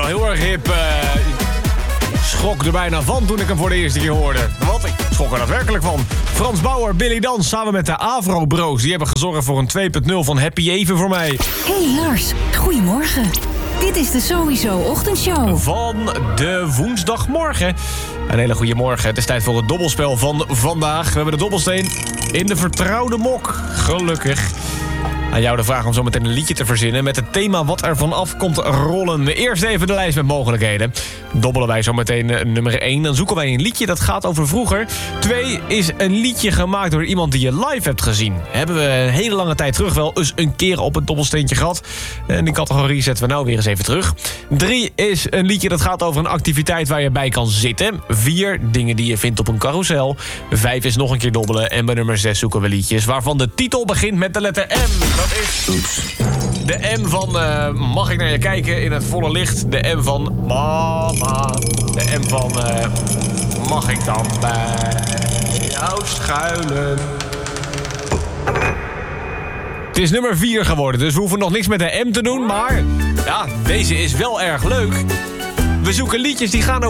wel heel erg hip. Schrok er bijna van toen ik hem voor de eerste keer hoorde. Wat? Ik schrok er daadwerkelijk van. Frans Bauer, Billy Dans, samen met de Avro Bros. Die hebben gezorgd voor een 2.0 van Happy Even voor mij. Hey Lars, goedemorgen. Dit is de Sowieso Ochtendshow. Van de woensdagmorgen. Een hele goede morgen. Het is tijd voor het dobbelspel van vandaag. We hebben de dobbelsteen in de vertrouwde mok. Gelukkig. Aan jou de vraag om zo meteen een liedje te verzinnen met het thema wat er vanaf komt rollen. Eerst even de lijst met mogelijkheden. Dobbelen wij zo meteen nummer 1. Dan zoeken wij een liedje dat gaat over vroeger. 2 is een liedje gemaakt door iemand die je live hebt gezien. Hebben we een hele lange tijd terug wel eens een keer op het dobbelsteentje gehad. En die categorie zetten we nou weer eens even terug. 3 is een liedje dat gaat over een activiteit waar je bij kan zitten. 4 dingen die je vindt op een carousel. 5 is nog een keer dobbelen. En bij nummer 6 zoeken we liedjes waarvan de titel begint met de letter M. Dat is de M van mag ik naar je kijken in het volle licht. De M van mama. De M van mag ik dan bij jou schuilen. Het is nummer 4 geworden, dus we hoeven nog niks met de M te doen. Maar ja, deze is wel erg leuk. We zoeken liedjes die gaan over